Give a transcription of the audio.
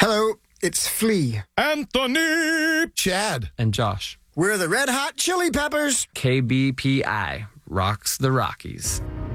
Hello, it's Flea. Anthony! Chad. And Josh. We're the Red Hot Chili Peppers. KBPI rocks the Rockies.